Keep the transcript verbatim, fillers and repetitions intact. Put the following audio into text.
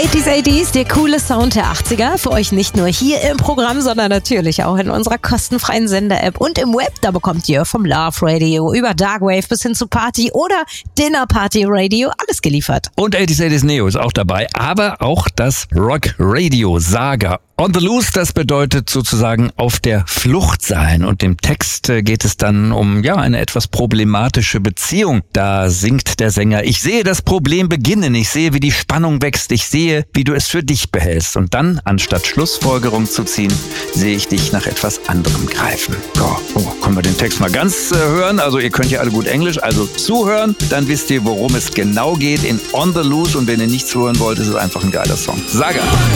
achtziger achtziger, der coole Sound der achtziger. Für euch nicht nur hier im Programm, sondern natürlich auch in unserer kostenfreien Sender-App und im Web. Da bekommt ihr vom Love Radio über Darkwave bis hin zu Party oder Dinner Party Radio alles geliefert. Und achtziger achtziger Neo ist auch dabei, aber auch das Rock Radio Saga. On the Loose, das bedeutet sozusagen auf der Flucht sein. Und im Text geht es dann um ja eine etwas problematische Beziehung. Da singt der Sänger: Ich sehe das Problem beginnen, ich sehe, wie die Spannung wächst, ich sehe, wie du es für dich behältst. Und dann, anstatt Schlussfolgerung zu ziehen, sehe ich dich nach etwas anderem greifen. Oh, oh, können wir den Text mal ganz äh, hören? Also ihr könnt ja alle gut Englisch, also zuhören, dann wisst ihr, worum es genau geht in On the Loose. Und wenn ihr nichts hören wollt, ist es einfach ein geiler Song. Saga!